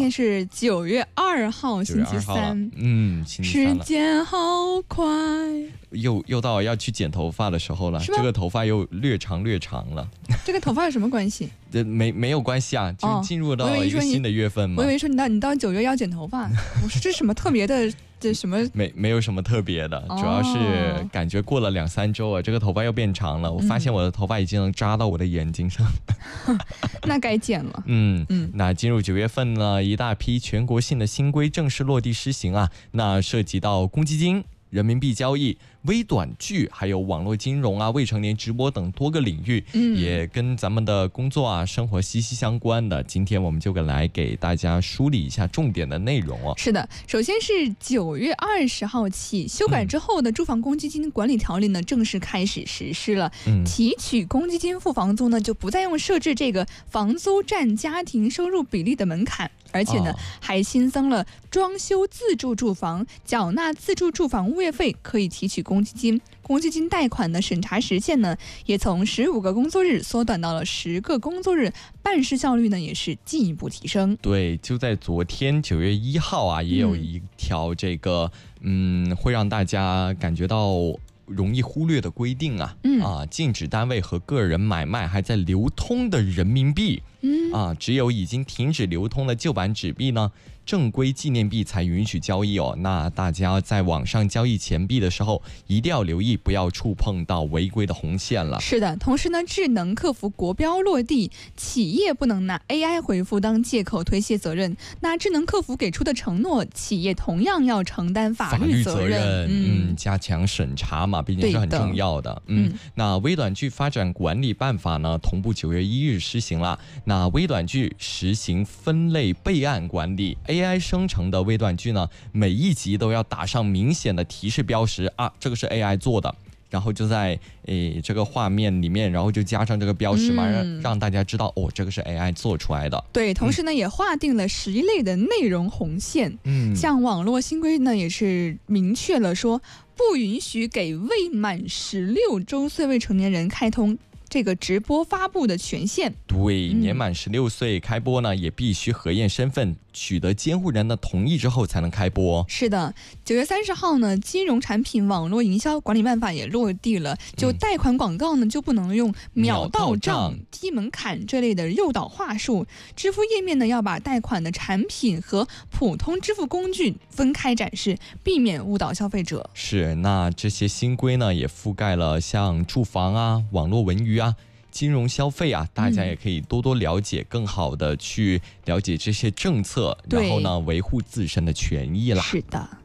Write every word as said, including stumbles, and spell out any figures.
天是九月二号，星期三。 嗯，星期三了。 时间好快， 又又到要去剪头发的时候了，这个头发又略长略长了。 这个头发有什么关系？ 没没有关系啊，就进入到一个新的月份嘛。 我以为说你到你到九月要剪头发，我说这什么特别的？这什么？ 没没有什么特别的，主要是感觉过了两三周啊，这个头发又变长了。我发现我的头发已经能扎到我的眼睛上， 嗯、那该剪了。 嗯嗯，那进入九月份呢，一大批全国性的新规正式落地施行啊，那涉及到公积金、人民币交易、微短剧，还有网络金融啊、未成年直播等多个领域，嗯，也跟咱们的工作啊、生活息息相关的。今天我们就来给大家梳理一下重点的内容哦。 是的，首先是九月二十号起，修改之后的住房公积金管理条例呢，正式开始实施了。嗯，提取公积金付房租呢，就不再用设置这个房租占家庭收入比例的门槛。而且呢、哦，还新增了装修自住住房缴纳自住住房物业费可以提取公积金，公积金贷款的审查时限呢，也从十五个工作日缩短到了十个工作日，办事效率呢也是进一步提升。 对，就在昨天九月一号啊，也有一条这个嗯，嗯会让大家感觉到容易忽略的规定啊，嗯啊，禁止单位和个人买卖还在流通的人民币。嗯啊，只有已经停止流通的旧版纸币呢，正规纪念币才允许交易哦。那大家在网上交易钱币的时候，一定要留意，不要触碰到违规的红线了。 是的，同时呢，智能客服国标落地，企业不能拿 A I 回复当借口推卸责任。那智能客服给出的承诺，企业同样要承担法律责任。 法律责任，嗯，加强审查嘛，毕竟是很重要的。嗯，那微短剧发展管理办法呢，同步九月一日施行了。那微短剧实行分类备案管理 ，A I 生成的微短剧呢，每一集都要打上明显的提示标识啊，这个是 A I 做的，然后就在诶这个画面里面，然后就加上这个标识嘛，嗯、让让大家知道哦，这个是 A I 做出来的。 对，同时呢，嗯、也划定了十一类的内容红线。嗯，像网络新规呢，也是明确了说，不允许给未满十六周岁未成年人开通这个直播发布的权限。 对，年满十六岁开播呢，也必须核验身份，取得监护人的同意之后才能开播。 是的，九月三十号呢，金融产品网络营销管理办法也落地了，就贷款广告呢、嗯、就不能用秒到账、低门槛这类的诱导话术，支付页面呢要把贷款的产品和普通支付工具分开展示，避免误导消费者。 是，那这些新规呢也覆盖了像住房啊、网络文娱啊、金融消费啊，大家也可以多多了解，更好的去了解这些政策，然后呢维护自身的权益啦。 是的。